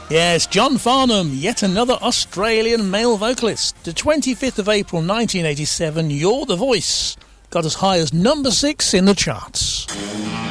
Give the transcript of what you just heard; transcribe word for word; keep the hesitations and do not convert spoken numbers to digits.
Yes, John Farnham, yet another Australian male vocalist. The twenty-fifth of April nineteen eighty-seven, You're the Voice got as high as number six in the charts.